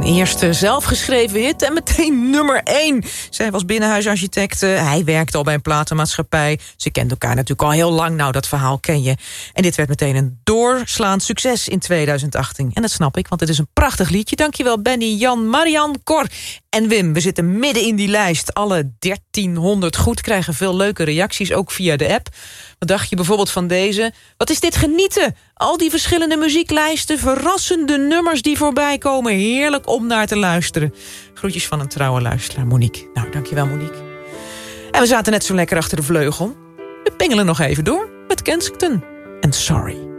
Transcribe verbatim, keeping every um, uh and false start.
eerste zelfgeschreven hit en meteen nummer één. Zij was binnenhuisarchitect, hij werkte al bij een platenmaatschappij. Ze kenden elkaar natuurlijk al heel lang, nou dat verhaal ken je. En dit werd meteen een doorslaand succes in tweeduizend achttien. En dat snap ik, want het is een prachtig liedje. Dankjewel Benny, Jan, Marian, Cor en Wim. We zitten midden in die lijst. Alle dertienhonderd goed krijgen veel leuke reacties, ook via de app. Wat dacht je bijvoorbeeld van deze? Wat is dit genieten? Al die verschillende muzieklijsten, verrassende nummers die voorbij komen. Heerlijk om naar te luisteren. Groetjes van een trouwe luisteraar, Monique. Nou, dankjewel Monique. En we zaten net zo lekker achter de vleugel. We pingelen nog even door met Kensington en Sorry.